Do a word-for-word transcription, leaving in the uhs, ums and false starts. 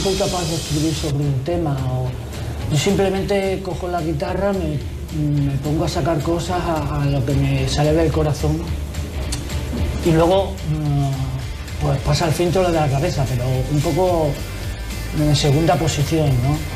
soy capaz de escribir sobre un tema, o yo simplemente cojo la guitarra, me, me pongo a sacar cosas a, a lo que me sale del corazón y luego pues pasa el filtro de la cabeza, pero un poco en segunda posición, ¿no?